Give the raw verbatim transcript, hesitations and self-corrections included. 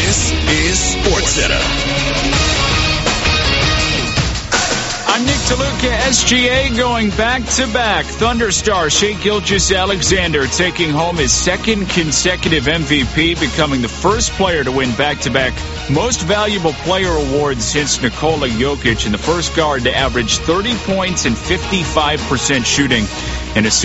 This is SportsCenter. I'm Nick DeLuca, S G A going back-to-back. Thunderstar Shai Gilgeous-Alexander taking home his second consecutive M V P, becoming the first player to win back-to-back Most Valuable Player awards since Nikola Jokic, and the first guard to average thirty points and fifty-five percent shooting in a season.